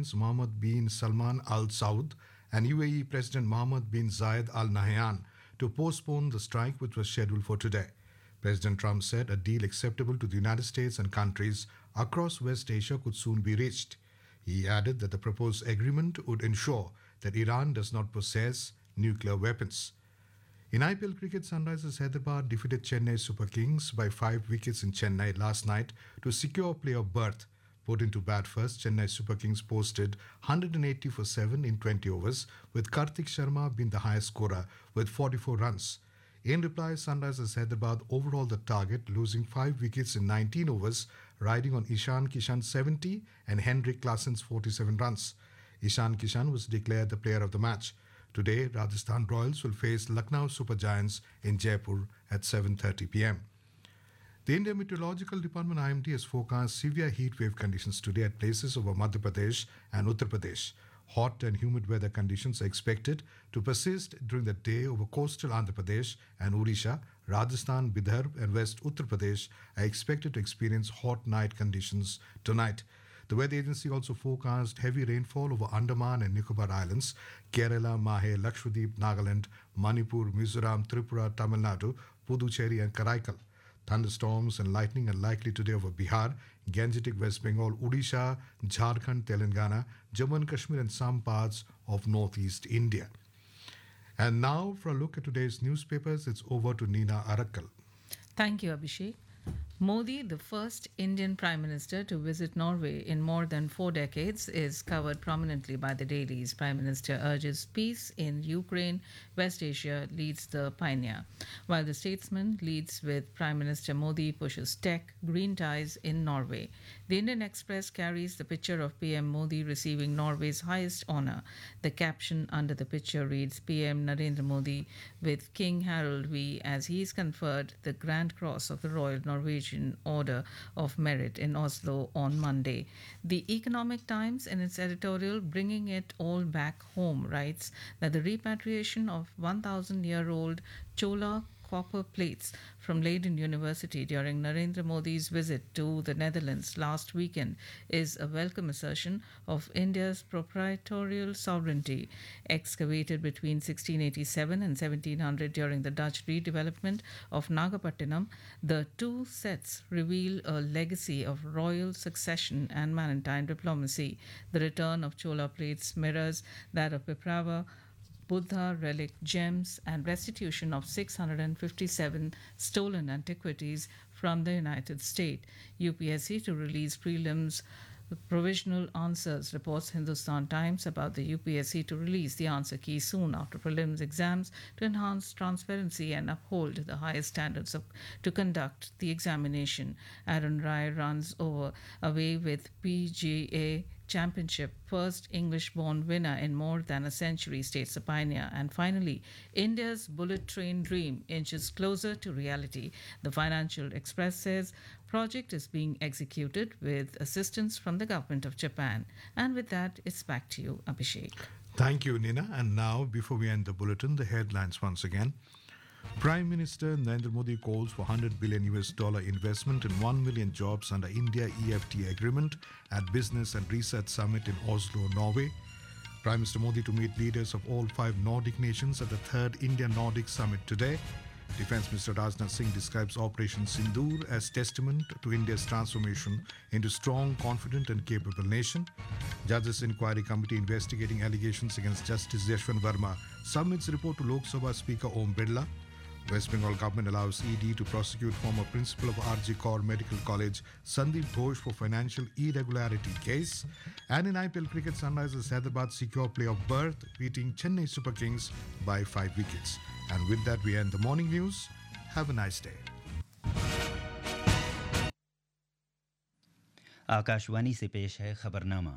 Prince Mohammed bin Salman Al Saud and UAE President Mohammed bin Zayed Al Nahyan to postpone the strike which was scheduled for today. President Trump said a deal acceptable to the United States and countries across West Asia could soon be reached. He added that the proposed agreement would ensure that Iran does not possess nuclear weapons. In IPL cricket, Sunrisers Hyderabad defeated Chennai Super Kings by 5 wickets in Chennai last night to secure playoff berth. Put into bat first, Chennai Super Kings posted 180 for 7 in 20 overs, with Karthik Sharma being the highest scorer with 44 runs. In reply, Sunrisers Hyderabad overhauled the target, losing 5 wickets in 19 overs, riding on Ishan Kishan's 70 and Henrik Klassen's 47 runs. Ishan Kishan was declared the player of the match. Today, Rajasthan Royals will face Lucknow Super Giants in Jaipur at 7:30 p.m. The Indian Meteorological Department IMD has forecast severe heat wave conditions today at places over Madhya Pradesh and Uttar Pradesh. Hot and humid weather conditions are expected to persist during the day over coastal Andhra Pradesh and Odisha. Rajasthan, Bidarbh and West Uttar Pradesh are expected to experience hot night conditions tonight. The weather agency also forecast heavy rainfall over Andaman and Nicobar Islands, Kerala, Mahe, Lakshadweep, Nagaland, Manipur, Mizoram, Tripura, Tamil Nadu, Puducherry and Karaikal. Thunderstorms and lightning are likely today over Bihar, Gangetic West Bengal, Odisha, Jharkhand, Telangana, Jammu and Kashmir and some parts of northeast India. And now for a look at today's newspapers, it's over to Nina Arakkal. Thank you, Abhishek. Modi, the first Indian Prime Minister to visit Norway in more than 4 decades, is covered prominently by the dailies. Prime Minister urges peace in Ukraine. West Asia leads the pioneer. While the statesman leads with Prime Minister Modi pushes tech, green ties in Norway. The Indian Express carries the picture of PM Modi receiving Norway's highest honour. The caption under the picture reads, PM Narendra Modi with King Harald V as he is conferred the Grand Cross of the Royal Norwegian Order of Merit in Oslo on Monday. The Economic Times, in its editorial Bringing It All Back Home, writes that the repatriation of 1,000-year-old Chola copper plates from Leiden University during Narendra Modi's visit to the Netherlands last weekend is a welcome assertion of India's proprietorial sovereignty. Excavated between 1687 and 1700 during the Dutch redevelopment of Nagapattinam, the two sets reveal a legacy of royal succession and maritime diplomacy. The return of Chola plates mirrors that of Piprava, Buddha relic gems and restitution of 657 stolen antiquities from the United States. UPSC to release prelims provisional answers, reports Hindustan Times about the UPSC to release the answer key soon after prelims exams to enhance transparency and uphold the highest standards to conduct the examination. Aaron Rai runs away with PGA Championship, first English-born winner in more than a century, states the pioneer. And finally, India's bullet train dream inches closer to reality. The Financial Express says project is being executed with assistance from the government of Japan. And with that, it's back to you, Abhishek. Thank you, Nina. And now, before we end the bulletin, the headlines once again. Prime Minister Narendra Modi calls for $100 billion investment in 1 million jobs under India EFTA agreement at Business and Research Summit in Oslo, Norway. Prime Minister Modi to meet leaders of all 5 Nordic nations at the 3rd India-Nordic Summit today. Defence Minister Rajnath Singh describes Operation Sindoor as testament to India's transformation into strong, confident and capable nation. Judges Inquiry Committee investigating allegations against Justice Yashwant Verma submits report to Lok Sabha Speaker Om Birla. West Bengal government allows ED to prosecute former principal of RG Kaur Medical College Sandeep Ghosh for financial irregularity case. And in IPL cricket, Sunrisers Hyderabad secure playoff berth, beating Chennai Super Kings by 5 wickets. And with that, we end the morning news. Have a nice day. Akashvani से पेश है खबरनामा।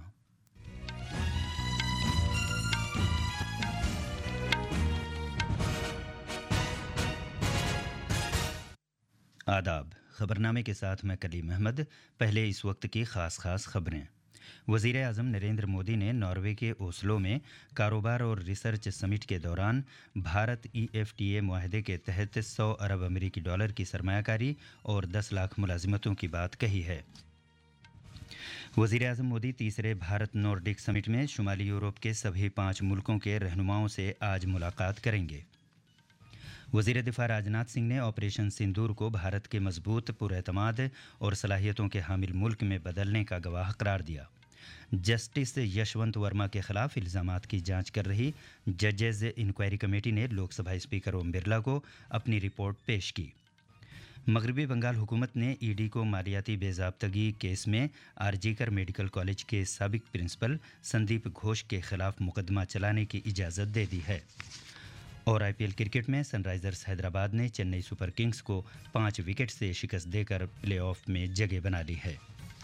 आदाब। खबरनामे के साथ मैं कलीम अहमद। पहले इस वक्त की खास खबरें। वज़ीर आज़म नरेंद्र मोदी ने नॉर्वे के ओस्लो में कारोबार और रिसर्च समिट के दौरान भारत EFTA मुआहदे के तहत 100 अरब अमेरिकी डॉलर की सरमायाकारी और 10 लाख मुलाजिमतों की बात कही है। वज़ीर आज़म मोदी तीसरे भारत नॉर्डिक समिट में शुमाली यूरोप के सभी 5 मुल्कों के रहनुमाओं से आज मुलाकात करेंगे। वज़ीर दिफा राजनाथ सिंह ने ऑपरेशन सिंदूर को भारत के मजबूत, पुरएतमाद और सलाहियतों के हामिल मुल्क में बदलने का गवाह करार दिया। जस्टिस यशवंत वर्मा के खिलाफ इल्ज़ामात की जांच कर रही जजेज इंक्वायरी कमेटी ने लोकसभा स्पीकर ओम बिरला को अपनी रिपोर्ट पेश की। मगरबी बंगाल हुकूमत ने ईडी को मालियाती बेज़ाब्तगी केस में आरजीकर मेडिकल कॉलेज के साबिक प्रिंसिपल संदीप घोष के खिलाफ मुकदमा चलाने की इजाज़त दे दी है। और आईपीएल क्रिकेट में सनराइजर्स हैदराबाद ने चेन्नई सुपर किंग्स को 5 विकेट से शिकस्त देकर प्लेऑफ में जगह बना ली है।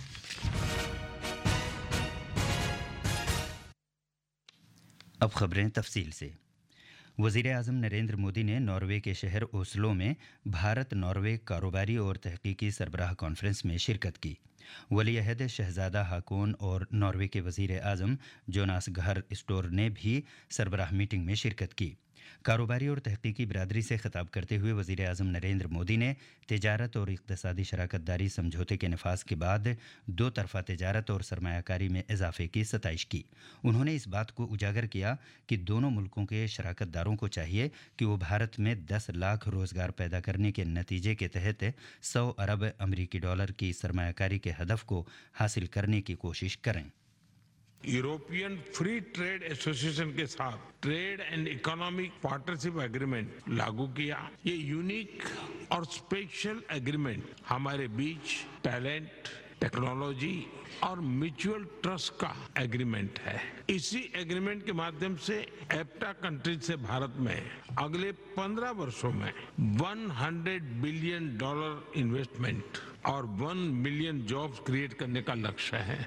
अब खबरें तफसील से। वज़ीर आज़म नरेंद्र मोदी ने नॉर्वे के शहर ओस्लो में भारत नॉर्वे कारोबारी और तहकीकी सरबराह कॉन्फ्रेंस में शिरकत की। वली अहद शहजादा हाकोन और नॉर्वे के वज़ीर आज़म जोनास गहर स्टोर ने भी सरबराह मीटिंग में शिरकत की। कारोबारी और तहकीकी बिरादरी से खिताब करते हुए वज़ीर आज़म नरेंद्र मोदी ने तिजारत और इक़्तिसादी शराकत दारी समझौते के नफाज के बाद दो तरफ़ा तिजारत और सरमायाकारी में इजाफे की सताइश की। उन्होंने इस बात को उजागर किया कि दोनों मुल्कों के शराकत दारों को चाहिए कि वो भारत में 10 लाख रोज़गार पैदा करने के नतीजे के तहत 100 अरब अमरीकी डॉलर की सरमायाकारी के हदफ को हासिल करने की कोशिश करें। यूरोपियन फ्री ट्रेड एसोसिएशन के साथ trade and economic partnership agreement लागू किया। ये यूनिक और स्पेशल एग्रीमेंट हमारे बीच टैलेंट, टेक्नोलॉजी और म्यूचुअल ट्रस्ट का एग्रीमेंट है। इसी एग्रीमेंट के माध्यम से एप्टा कंट्रीज से भारत में अगले 15 वर्षों में $100 बिलियन इन्वेस्टमेंट और 1 मिलियन जॉब्स क्रिएट करने का लक्ष्य है।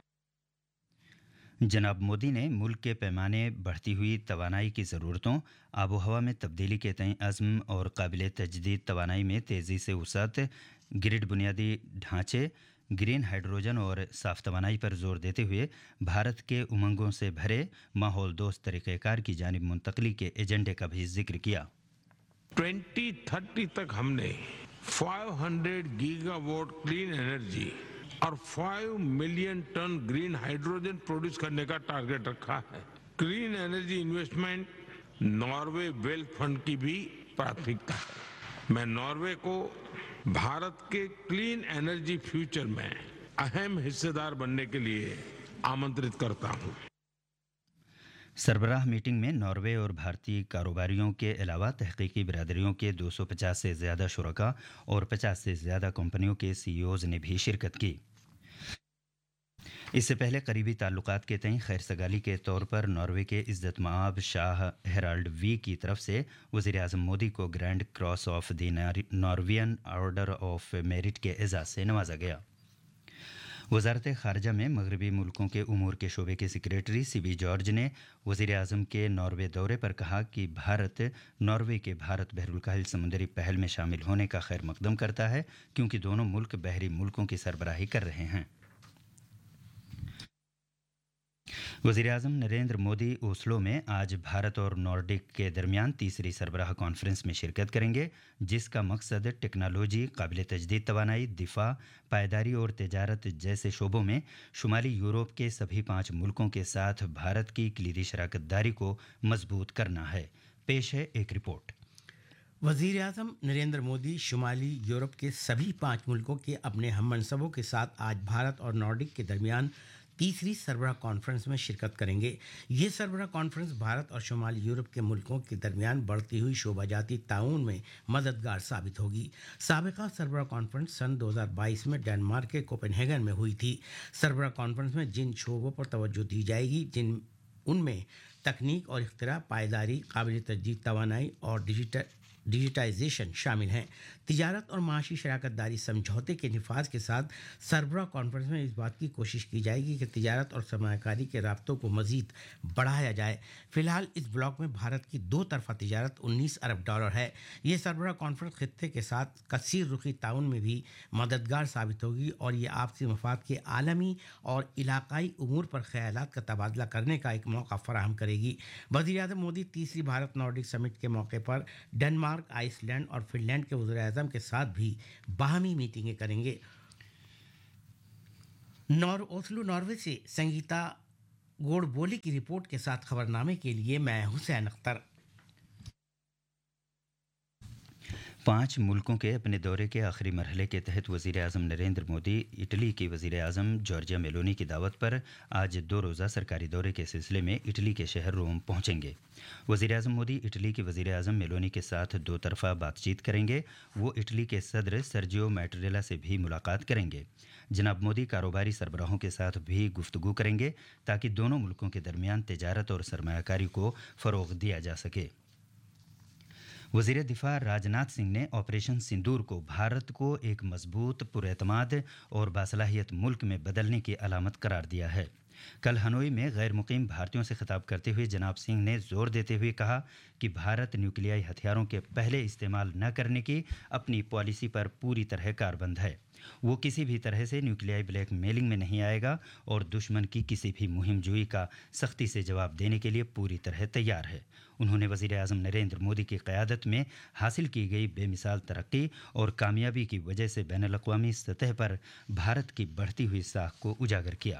जनाब मोदी ने मुल्क के पैमाने बढ़ती हुई तवानाई की ज़रूरतों, आबो हवा में तब्दीली के तय अज़्म और काबिल तजदीद तवानाई में तेज़ी से वसअत, ग्रिड बुनियादी ढांचे, ग्रीन हाइड्रोजन और साफ तवानाई पर जोर देते हुए भारत के उमंगों से भरे माहौल दोस्त तरीक़ेकार की जानिब मुंतकली के एजेंडे का भी जिक्र किया। 2030 तक हमने 500 गीगावाट क्लीन एनर्जी और 5 million ton green hydrogen produce करने का टारगेट रखा है। Clean energy investment Norway wealth fund की भी प्राथमिकता है। मैं नॉर्वे को भारत के क्लीन एनर्जी फ्यूचर में अहम हिस्सेदार बनने के लिए आमंत्रित करता हूं। सरबराह मीटिंग में नॉर्वे और भारतीय कारोबारियों के अलावा तहकीकी बिरादरियों के 250 से ज़्यादा शुरका और 50 से ज़्यादा कंपनियों के सीईओज़ ने भी शिरकत की। इससे पहले करीबी ताल्लुकात के तय खैर सगाली के तौर पर नॉर्वे के इज़्ज़त माब शाह हेराल्ड वी की तरफ से वज़ीर आज़म मोदी को grand cross of the Norwegian order of merit के एजाज़ से नवाजा गया। वज़ारत ख़ारजा में मगरबी मुल्कों के उमूर के शोबे के सेक्रेटरी सीबी जॉर्ज ने वज़ीर आज़म के नॉर्वे दौरे पर कहा कि भारत नॉर्वे के भारत बहरुल समुंदरी पहल में शामिल होने का खैर मकदम करता है, क्योंकि दोनों मुल्क बहरी मुल्कों की सरबराही कर रहे हैं। वज़ीर आज़म नरेंद्र मोदी ओस्लो में आज भारत और नॉर्डिक के दरमियान तीसरी सरबराह कॉन्फ्रेंस में शिरकत करेंगे, जिसका मकसद टेक्नोलॉजी, काबिल तजदीद तवानाई, दिफा, पायदारी और तिजारत जैसे शोबों में शुमाली यूरोप के सभी 5 मुल्कों के साथ भारत की कलीदी शराकत दारी को मजबूत करना है। पेश है एक रिपोर्ट। वज़ीर आज़म नरेंद्र मोदी शुमाली यूरोप के सभी 5 मुल्कों के अपने हममनसबों के साथ आज भारत और नॉर्डिक के दरमियान तीसरी सरबराह कॉन्फ्रेंस में शिरकत करेंगे। ये सरबराह कॉन्फ्रेंस भारत और शुमाली यूरोप के मुल्कों के दरमियान बढ़ती हुई शोबाजाती ताउन में मददगार साबित होगी। साबिका सरबराह कॉन्फ्रेंस सन 2022 में डेनमार्क के कोपेनहेगन में हुई थी। सरबराह कॉन्फ्रेंस में जिन शोबों पर तवज्जो दी जाएगी उनमें तकनीक और इख्तिरा, पायदारी, काबिल तजदीद तवानाई और डिजिटाइजेशन शामिल हैं। तिजारत और माशी शराकत दारी समझौते के निफाज के साथ सरबराह कॉन्फ्रेंस में इस बात की कोशिश की जाएगी कि तिजारत और सरमायाकारी के राब्तों को मज़ीद बढ़ाया जाए। फ़िलहाल इस ब्लॉक में भारत की 2 तरफ़ा तिजारत $19 अरब है। ये सरबराह कॉन्फ्रेंस खित्ते के साथ कसीर रुखी ताउन में भी मददगार साबित होगी और ये आपसी मफाद के आलमी और इलाकाई उमूर पर ख़यालात का तबादला करने का एक मौका फराहम करेगी। वज़ीर आज़म मोदी तीसरी भारत नॉर्डिक समिट के मौके पर डेनमार्क, आइसलैंड और फिनलैंड के वज़ीर आज़म के साथ भी बाहमी मीटिंगें करेंगे। ओस्लो नॉर्वे से संगीता गोडबोली की रिपोर्ट के साथ खबरनामे के लिए मैं हुसैन अख्तर। 5 मुल्कों के अपने दौरे के आखिरी मरहले के तहत वज़ीर आज़म नरेंद्र मोदी इटली की वज़ीर आज़म जॉर्जिया मेलोनी की दावत पर आज 2 रोज़ा सरकारी दौरे के सिलसिले में इटली के शहर रोम पहुंचेंगे। वज़ीर आज़म मोदी इटली की वज़ीर आज़म मेलोनी के साथ 2 तरफ़ा बातचीत करेंगे। वो इटली के सदर सर्जियो मैटरेला से भी मुलाकात करेंगे। जनाब मोदी कारोबारी सरबराहों के साथ भी गुफ्तगू करेंगे ताकि दोनों मुल्कों के दरमियान तिजारत और सरमायाकारी को फ़रोग़ दिया जा सके। वज़ीर दिफा राजनाथ सिंह ने ऑपरेशन सिंदूर को भारत को एक मजबूत, पुरएतमाद और बासलाहियत मुल्क में बदलने की अलामत करार दिया है। कल हनोई में गैर मुकीम भारतीयों से खिताब करते हुए जनाब सिंह ने जोर देते हुए कहा कि भारत न्यूक्लियाई हथियारों के पहले इस्तेमाल न करने की अपनी पॉलिसी पर पूरी तरह कारबंद है। वो किसी भी तरह से न्यूक्लियाई ब्लैक मेलिंग में नहीं आएगा और दुश्मन की किसी भी मुहिम जुई का सख्ती से जवाब देने के लिए पूरी तरह तैयार है। उन्होंने वज़ीर आज़म नरेंद्र मोदी की क़यादत में हासिल की गई बेमिसाल तरक्की और कामयाबी की वजह से बैनुल-अक़वामी सतह पर भारत की बढ़ती हुई साख को उजागर किया।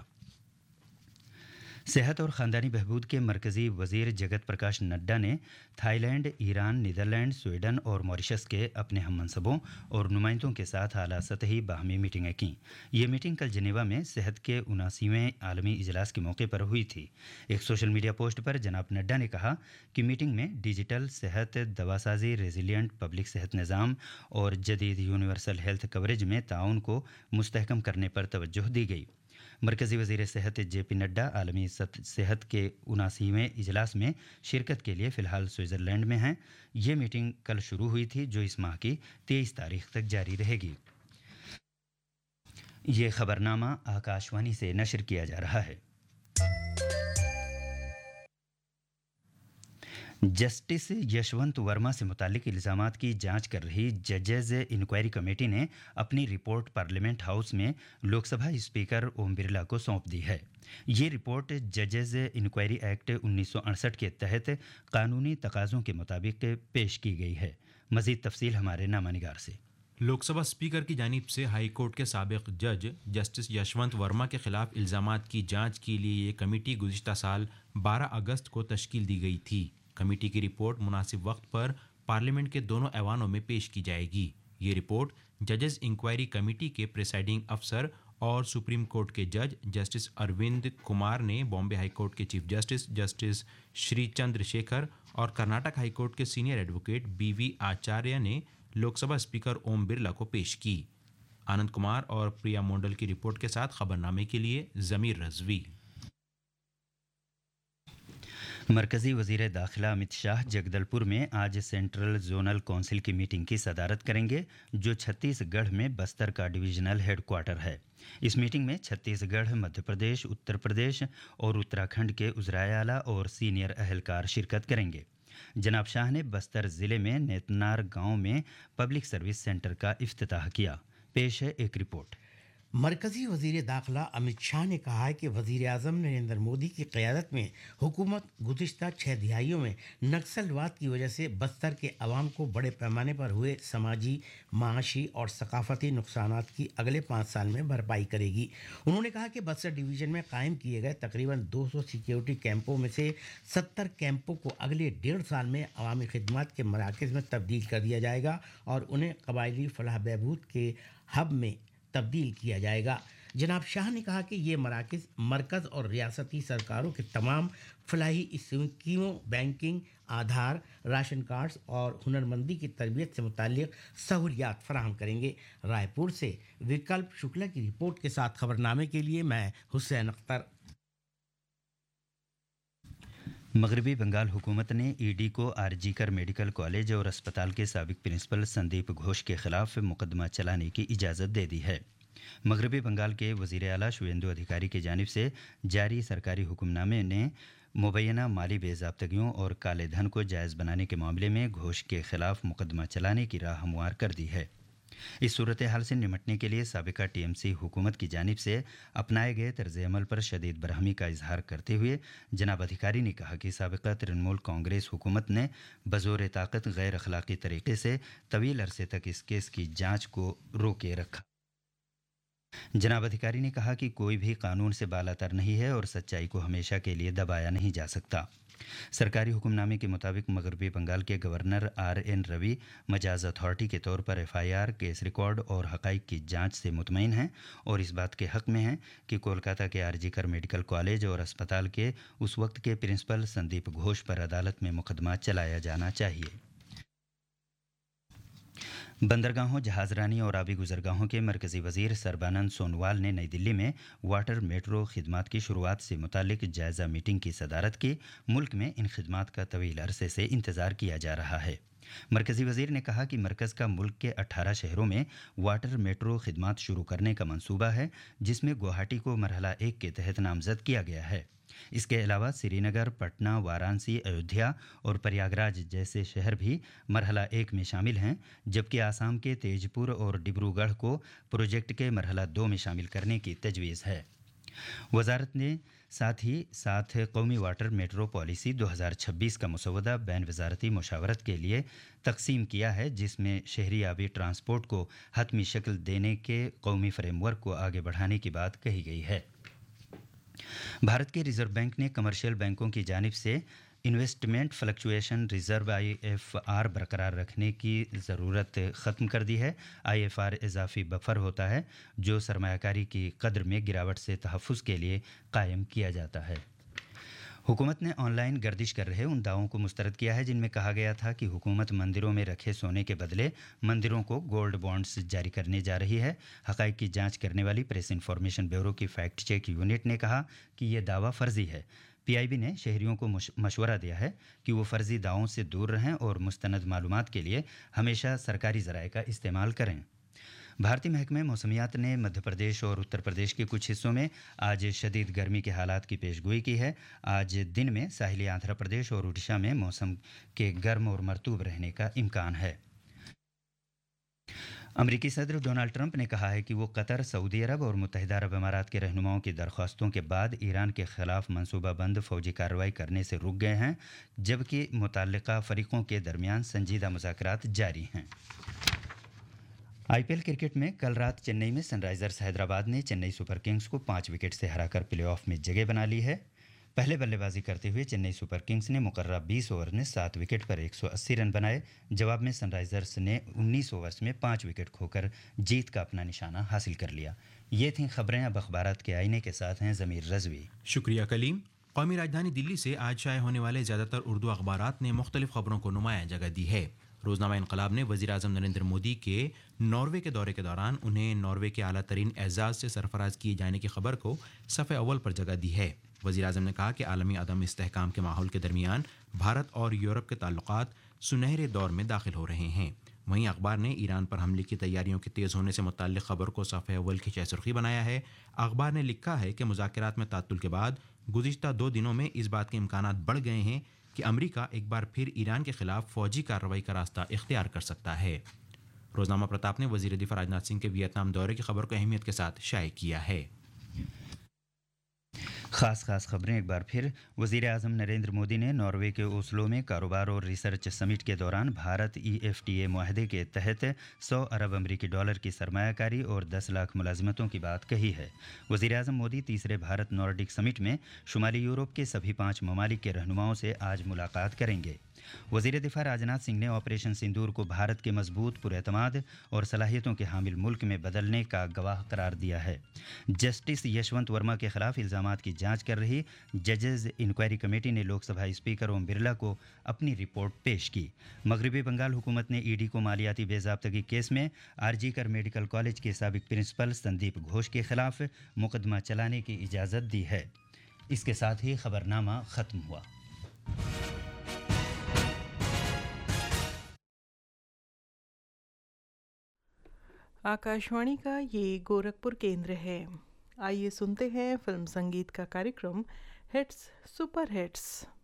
सेहत और ख़ानदानी बहबूद के मरकज़ी वज़ीर जगत प्रकाश नड्डा ने थाईलैंड, ईरान, नीदरलैंड, स्वीडन और मॉरिशस के अपने हम मनसबों और नुमाइंदों के साथ आला सतही बाहमी मीटिंगें की। ये मीटिंग कल जिनेवा में सेहत के 79वें आलमी इजलास के मौके पर हुई थी। एक सोशल मीडिया पोस्ट पर जनाब नड्डा ने कहा कि मीटिंग में डिजिटल सेहत, दवासाजी, रेजिलियंट पब्लिक सेहत निज़ाम और जदीद यूनिवर्सल हेल्थ कवरेज में ताउन को मुस्तहकम करने पर तवज्जो दी गई। मरकज़ी वज़ीर सेहत जेपी नड्डा आलमी सेहत के 79वें इजलास में शिरकत के लिए फ़िलहाल स्विट्ज़रलैंड में हैं। ये मीटिंग कल शुरू हुई थी जो इस माह की 23 तारीख तक जारी रहेगी। ये खबरनामा आकाशवाणी से नशर किया जा रहा है। जस्टिस यशवंत वर्मा से मुतालिक इल्ज़ामात की जांच कर रही जजेज़ इंक्वायरी कमेटी ने अपनी रिपोर्ट पार्लियामेंट हाउस में लोकसभा स्पीकर ओम बिरला को सौंप दी है। ये रिपोर्ट जजेज़ इंक्वायरी एक्ट 1968 के तहत कानूनी तकाज़ों के मुताबिक पेश की गई है। मज़ीद तफसील हमारे नामानिगार से। लोकसभा स्पीकर की जानिब से हाई कोर्ट के साबिक जज जस्टिस यशवंत वर्मा के खिलाफ इल्ज़ामात की जांच के लिए ये कमेटी गुज़िश्ता साल 12 अगस्त को तश्कील दी गई थी। कमेटी की रिपोर्ट मुनासिब वक्त पर पार्लियामेंट के दोनों ऐवानों में पेश की जाएगी। ये रिपोर्ट जजेस इंक्वायरी कमेटी के प्रिसाइडिंग अफसर और सुप्रीम कोर्ट के जज जस्टिस अरविंद कुमार ने बॉम्बे हाई कोर्ट के chief justice justice Shri Chandrashekhar और कर्नाटक हाई कोर्ट के सीनियर एडवोकेट BV आचार्य ने लोकसभा स्पीकर ओम बिरला को पेश की। आनंद कुमार और प्रिया मोंडल की रिपोर्ट के साथ खबरनामे के लिए ज़मीर रज़वी। मरकज़ी वज़ीर दाखिला अमित शाह जगदलपुर में आज सेंट्रल जोनल काउंसिल की मीटिंग की सदारत करेंगे जो छत्तीसगढ़ में बस्तर का डिवीजनल हेडक्वार्टर है। इस मीटिंग में छत्तीसगढ़, मध्य प्रदेश, उत्तर प्रदेश और उत्तराखंड के उज़राए आला और सीनियर अहलकार शिरकत करेंगे। जनाब शाह ने बस्तर ज़िले में नेतनार गांव में पब्लिक सर्विस सेंटर का इफ्तिताह किया। पेश है एक रिपोर्ट। मरकज़ी वज़ीर दाखिला अमित शाह ने कहा है कि वज़ीर आज़म नरेंद्र मोदी की क़यादत में हुकूमत गुज़िश्ता 6 दिहाइयों में नक्सलवाद की वजह से बस्तर के अवाम को बड़े पैमाने पर हुए समाजी, माशी और सकाफ़ती नुकसानात की अगले 5 साल में भरपाई करेगी। उन्होंने कहा कि बस्तर डिवीज़न में कायम किए गए तकरीबन 200 सिक्योरिटी कैंपों में से 70 कैंपों को अगले 1.5 साल में अवामी खिदमत के मराकज़ में तब्दील कर दिया जाएगा और उन्हें कबायली फलाह बहबूद के हब में तब्दील किया जाएगा। जनाब शाह ने कहा कि ये मराकज़ मरकज़ और रियासती सरकारों के तमाम फलाही स्कीमों, बैंकिंग, आधार, राशन कार्ड्स और हुनरमंदी की तरबियत से मुताल्लिक़ सहूलियात फराहम करेंगे। रायपुर से विकल्प शुक्ला की रिपोर्ट के साथ खबरनामे के लिए मैं हुसैन अख्तर। मगरबी बंगाल हुकूमत ने ईडी को आरजीकर मेडिकल कॉलेज और अस्पताल के साबिक प्रिंसिपल संदीप घोष के खिलाफ मुकदमा चलाने की इजाज़त दे दी है। मगरबी बंगाल के वज़ीर आला शुवेंदु अधिकारी की जानिब से जारी सरकारी हुक्मनामे ने मुबैना माली बेज़ाब्तगियों और काले धन को जायज़ बनाने के मामले में घोष के खिलाफ मुकदमा चलाने की राह हमवार कर दी है। इस सूरत हाल से निमटने के लिए साबिका टीएमसी हुकूमत की जानिब से अपनाए गए तर्ज अमल पर शदीद बरहमी का इजहार करते हुए जनाब अधिकारी ने कहा कि साबिका तृणमूल कांग्रेस हुकूमत ने बज़ोर ताकत गैर अखलाकी तरीके से तवील अरसे तक इस केस की जांच को रोके रखा। जनाब अधिकारी ने कहा कि कोई भी कानून से बालातर नहीं है और सच्चाई को हमेशा के लिए दबाया नहीं जा सकता। सरकारी हुक्मनामे के मुताबिक मगरबी बंगाल के governor RN Ravi Majaz authority के तौर पर FIR, केस रिकॉर्ड और हकाइक की जांच से मुतमईन हैं और इस बात के हक में हैं कि कोलकाता के RG-कर मेडिकल कॉलेज और अस्पताल के उस वक्त के प्रिंसिपल संदीप घोष पर अदालत में मुकदमा चलाया जाना चाहिए। बंदरगाहों, जहाजरानी और आबी गुजरगाहों के मरकज़ी वज़ीर सरबानंद सोनोवाल ने नई दिल्ली में वाटर मेट्रो खिदमात की शुरुआत से मुतालिक जायज़ा मीटिंग की सदारत की। मुल्क में इन खिदमात का तवील अरसे से इंतज़ार किया जा रहा है। मरकज़ी वज़ीर ने कहा कि मरकज़ का मुल्क के 18 शहरों में वाटर मेट्रो खिदमात शुरू करने का मंसूबा है, जिसमें गुवाहाटी को मरहला 1 के तहत नामज़द किया गया है। इसके अलावा श्रीनगर, पटना, वाराणसी, अयोध्या और प्रयागराज जैसे शहर भी मरहला 1 में शामिल हैं, जबकि आसाम के तेजपुर और डिब्रूगढ़ को प्रोजेक्ट के मरहला 2 में शामिल करने की तजवीज़ है। वजारत ने साथ कौमी वाटर मेट्रो पॉलिसी 2026 का मसौदा बैन वजारती मुशावरत के लिए तकसीम किया है, जिसमें शहरी आबी ट्रांसपोर्ट को हतमी शक्ल देने के कौमी फ्रेमवर्क को आगे बढ़ाने की बात कही गई है। भारत के रिजर्व बैंक ने कमर्शियल बैंकों की जानिब से इन्वेस्टमेंट फ्लक्चुएशन रिजर्व IFR बरकरार रखने की ज़रूरत ख़त्म कर दी है। IFR इजाफी बफर होता है जो सरमायाकारी की कदर में गिरावट से तहफ़्फ़ुज़ के लिए कायम किया जाता है। हुकूमत ने ऑनलाइन गर्दिश कर रहे उन दावों को मुस्तरद किया है जिनमें कहा गया था कि हुकूमत मंदिरों में रखे सोने के बदले मंदिरों को गोल्ड बॉन्ड्स जारी करने जा रही है। हक़ाइक़ की जांच करने वाली प्रेस इन्फॉर्मेशन ब्यूरो की फैक्ट चेक यूनिट ने कहा कि यह दावा फ़र्ज़ी है। PIB ने शहरियों को मशवरा दिया है कि वो फ़र्ज़ी दावों से दूर रहें और मुस्तनद मालूमात के लिए हमेशा सरकारी ज़राए का इस्तेमाल करें। भारतीय महकमे मौसमियात ने मध्य प्रदेश और उत्तर प्रदेश के कुछ हिस्सों में आज शदीद गर्मी के हालात की पेशगोई की है। आज दिन में साहिली आंध्र प्रदेश और उड़ीसा में मौसम के गर्म और मरतूब रहने का इम्कान है। अमरीकी सदर डोनाल्ड ट्रंप ने कहा है कि वो कतर, सऊदी अरब और मुत्तहिदा अरब अमारात के रहनुमाओं की दरख्वास्तों के बाद ईरान के ख़िलाफ़ मनसूबाबंद फ़ौजी कार्रवाई करने से रुक गए हैं, जबकि मुतल्लिका फ़रीक़ों के दरमियान संजीदा मुज़ाकरात जारी हैं। IPL क्रिकेट में कल रात चेन्नई में सनराइज़र्स हैदराबाद ने चेन्नई सुपर किंग्स को 5 विकेट से हराकर प्लेऑफ में जगह बना ली है। पहले बल्लेबाजी करते हुए चेन्नई सुपर किंग्स ने मुकर्रर 20 ओवर में 7 विकेट पर 180 रन बनाए। जवाब में सनराइज़र्स ने 19 ओवर्स में 5 विकेट खोकर जीत का अपना निशाना हासिल कर लिया। ये थीं खबरें। अब अखबारात के आईने के साथ हैं ज़मीर रज़वी। शुक्रिया कलीम। कौमी राजधानी दिल्ली से आज शाये होने वाले ज़्यादातर उर्दू अखबारात ने मुख्तलिफ खबरों को नुमायाँ जगह दी है। रोज़नामा इनकलाब ने वज़ीर आज़म नरेंद्र मोदी के नॉर्वे के दौरे के दौरान उन्हें नॉर्वे के आला तरीन एजाज़ से सरफराज किए जाने की खबर को सफ़े अव्वल पर जगह दी है। वज़ीर आज़म ने कहा कि आलमी अदम इस्तेहकाम के माहौल के दरमियान भारत और यूरोप के ताल्लुकात सुनहरे दौर में दाखिल हो रहे हैं। वहीं अखबार ने ईरान पर हमले की तैयारियों के तेज़ होने से मुताल्लिक़ खबर को सफ़े अव्वल की सुर्खी बनाया है। अखबार ने लिखा है कि मुज़ाकरात में तात्तुल के बाद गुज़िश्ता 2 दिनों में इस बात के इम्कानात बढ़ गए हैं कि अमेरिका एक बार फिर ईरान के खिलाफ फ़ौजी कार्रवाई का रास्ता इख्तियार कर सकता है। रोज़नामा प्रताप ने वज़ीर दिफ़ा राजनाथ सिंह के वियतनाम दौरे की खबर को अहमियत के साथ शाये किया है। खास खबरें एक बार फिर। वज़ीर आज़म नरेंद्र मोदी ने नॉर्वे के ओस्लो में कारोबार और रिसर्च समिट के दौरान भारत EFTA मुआहदे के तहत 100 अरब अमरीकी डॉलर की सरमायाकारी और 10 लाख मुलाजिमतों की बात कही है। वज़ीर आज़म मोदी तीसरे भारत नॉर्डिक समिट में शुमाली यूरोप के सभी 5 ममालिक के रहनुमाओं से आज मुलाकात करेंगे। वज़ीर दिफ़ा राजनाथ सिंह ने ऑपरेशन सिंदूर को भारत के मजबूत, पुरएतमाद और सलाहियतों के हामिल मुल्क में बदलने का गवाह करार दिया है। जस्टिस यशवंत वर्मा के खिलाफ इल्ज़ामात की जांच कर रही जजेस इंक्वायरी कमेटी ने लोकसभा स्पीकर ओम बिरला को अपनी रिपोर्ट पेश की। मगरबी बंगाल हुकूमत ने ED को मालियाती बेज़ाब्तगी केस में RG-कर मेडिकल कॉलेज के साबिक प्रिंसिपल संदीप घोष के खिलाफ मुकदमा चलाने की इजाज़त दी है। इसके साथ ही खबरनामा ख़त्म हुआ। आकाशवाणी का ये गोरखपुर केंद्र है। आइए सुनते हैं फिल्म संगीत का कार्यक्रम हिट्स सुपर हिट्स।